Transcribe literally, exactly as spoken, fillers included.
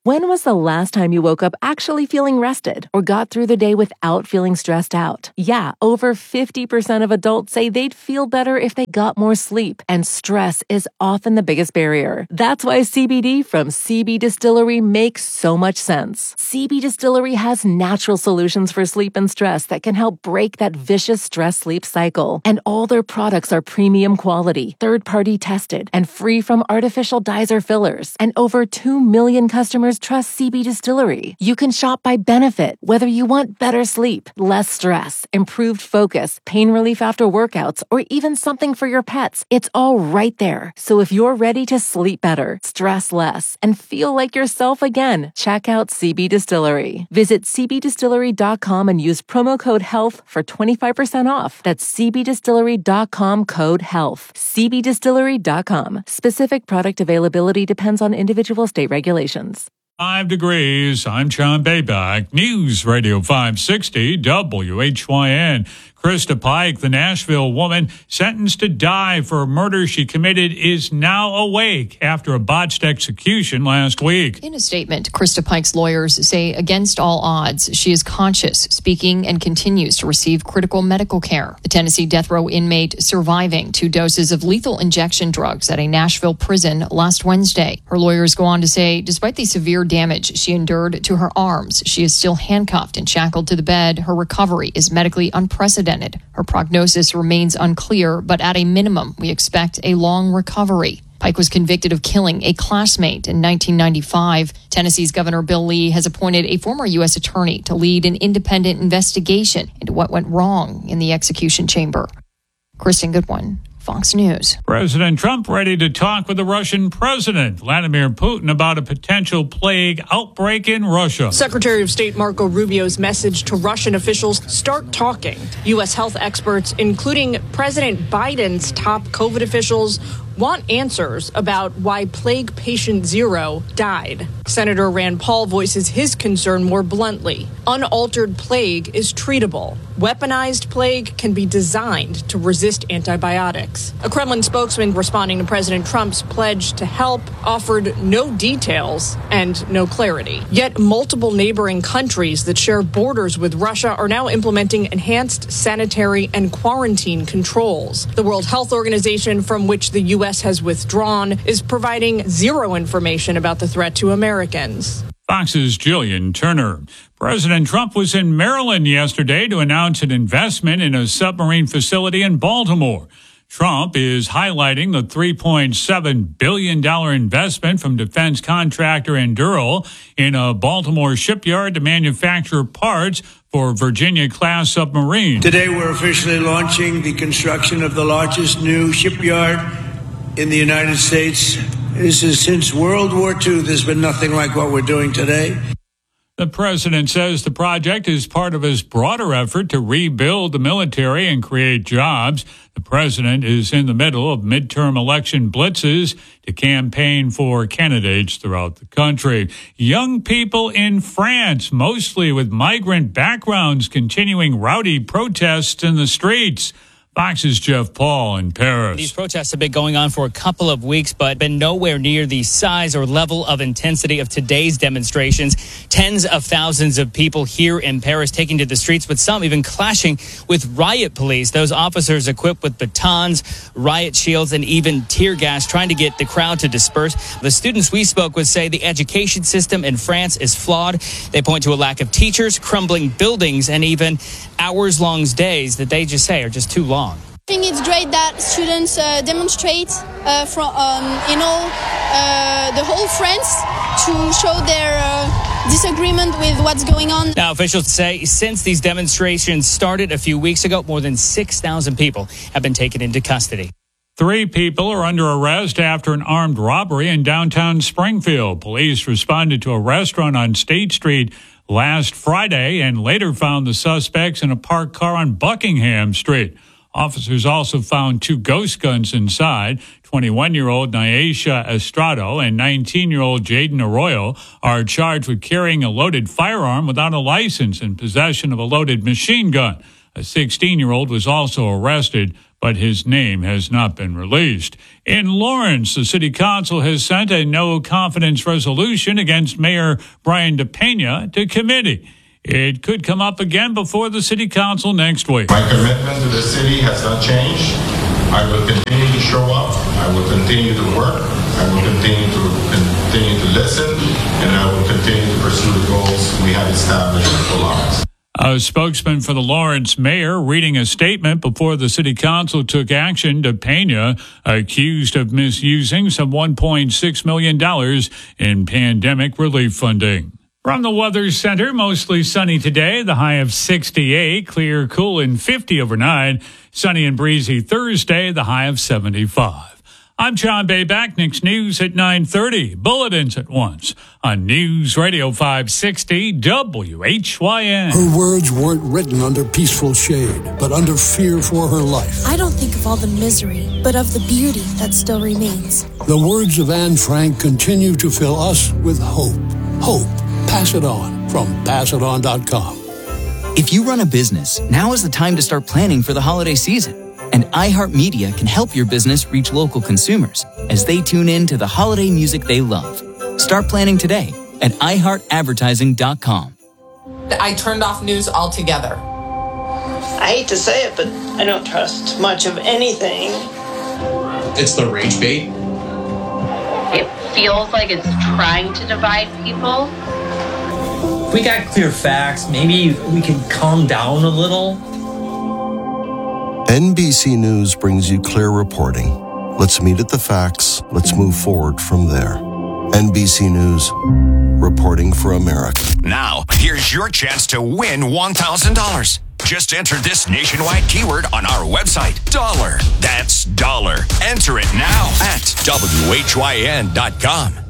When was the last time you woke up actually feeling rested or got through the day without feeling stressed out? Yeah, over fifty percent of adults say they'd feel better if they got more sleep, and stress is often the biggest barrier. That's why C B D from C B Distillery makes so much sense. C B Distillery has natural solutions for sleep and stress that can help break that vicious stress-sleep cycle. And all their products are premium quality, third-party tested, and free from artificial dyes or fillers. And over two million customers trust C B Distillery. You can shop by benefit, whether you want better sleep, less stress, improved focus, pain relief after workouts, or even something for your pets. It's all right there. So if you're ready to sleep better, stress less, and feel like yourself again, check out C B Distillery. Visit c b distillery dot com and use promo code HEALTH for twenty-five percent off. That's c b distillery dot com code HEALTH. c b distillery dot com. Specific product availability depends on individual state regulations. Five degrees. I'm John Bayback. News Radio five sixty W H Y N. Krista Pike, the Nashville woman sentenced to die for a murder she committed, is now awake after a botched execution last week. In a statement, Krista Pike's lawyers say against all odds, she is conscious, speaking, and continues to receive critical medical care. The Tennessee death row inmate surviving two doses of lethal injection drugs at a Nashville prison last Wednesday. Her lawyers go on to say, despite the severe damage she endured to her arms, she is still handcuffed and shackled to the bed. Her recovery is medically unprecedented. Her prognosis remains unclear, but at a minimum, we expect a long recovery. Pike was convicted of killing a classmate in nineteen ninety-five. Tennessee's Governor Bill Lee has appointed a former U S attorney to lead an independent investigation into what went wrong in the execution chamber. Kristen Goodwin, Fox News. President Trump ready to talk with the Russian president, Vladimir Putin, about a potential plague outbreak in Russia. Secretary of State Marco Rubio's message to Russian officials: start talking. U S health experts, including President Biden's top COVID officials, want answers about why plague patient zero died. Senator Rand Paul voices his concern more bluntly. Unaltered plague is treatable. Weaponized plague can be designed to resist antibiotics. A Kremlin spokesman responding to President Trump's pledge to help offered no details and no clarity. Yet multiple neighboring countries that share borders with Russia are now implementing enhanced sanitary and quarantine controls. The World Health Organization, from which the U S has withdrawn, is providing zero information about the threat to Americans. Fox's Jillian Turner. President Trump was in Maryland yesterday to announce an investment in a submarine facility in Baltimore. Trump is highlighting the three point seven billion dollars investment from defense contractor Anduril in a Baltimore shipyard to manufacture parts for Virginia-class submarines. Today we're officially launching the construction of the largest new shipyard in the United States. This is since World War Two. There's been nothing like what we're doing today. The president says the project is part of his broader effort to rebuild the military and create jobs. The president is in the middle of midterm election blitzes to campaign for candidates throughout the country. Young people in France, mostly with migrant backgrounds, continuing rowdy protests in the streets. Fox's Jeff Paul in Paris. These protests have been going on for a couple of weeks, but been nowhere near the size or level of intensity of today's demonstrations. Tens of thousands of people here in Paris taking to the streets, with some even clashing with riot police. Those officers equipped with batons, riot shields, and even tear gas, trying to get the crowd to disperse. The students we spoke with say the education system in France is flawed. They point to a lack of teachers, crumbling buildings, and even hours-long days that they just say are just too long. I think it's great that students uh, demonstrate uh, from um, in all uh, the whole France to show their uh, disagreement with what's going on. Now, officials say since these demonstrations started a few weeks ago, more than six thousand people have been taken into custody. Three people are under arrest after an armed robbery in downtown Springfield. Police responded to a restaurant on State Street last Friday and later found the suspects in a parked car on Buckingham Street. Officers also found two ghost guns inside. twenty-one-year-old Nyesha Estrado and nineteen-year-old Jaden Arroyo are charged with carrying a loaded firearm without a license and possession of a loaded machine gun. A sixteen-year-old was also arrested. but his name has not been released. In Lawrence, the city council has sent a no confidence resolution against Mayor Brian DePena to committee. It could come up again before the city council next week. My commitment to the city has not changed. I will continue to show up. I will continue to work. I will continue to continue to listen, and I will continue to pursue the goals we have established for Lawrence. A spokesman for the Lawrence mayor reading a statement before the city council took action. DePena accused of misusing some one point six million dollars in pandemic relief funding. From the Weather Center, mostly sunny today, the high of sixty-eight, clear, cool, and fifty overnight. Sunny and breezy Thursday, the high of seventy-five. I'm John Bayback. Next news at nine thirty. Bulletins at once on News Radio five sixty W H Y N. Her words weren't written under peaceful shade, but under fear for her life. I don't think of all the misery, but of the beauty that still remains. The words of Anne Frank continue to fill us with hope. Hope. Pass it on from pass it on dot com. If you run a business, now is the time to start planning for the holiday season. And iHeartMedia can help your business reach local consumers as they tune in to the holiday music they love. Start planning today at i heart advertising dot com. I turned off news altogether. I hate to say it, but I don't trust much of anything. It's the rage bait. It feels like it's trying to divide people. If we got clear facts, maybe we can calm down a little. N B C News brings you clear reporting. Let's meet at the facts. Let's move forward from there. N B C News, reporting for America. Now, here's your chance to win one thousand dollars. Just enter this nationwide keyword on our website, dollar. That's dollar. Enter it now at W H Y N dot com.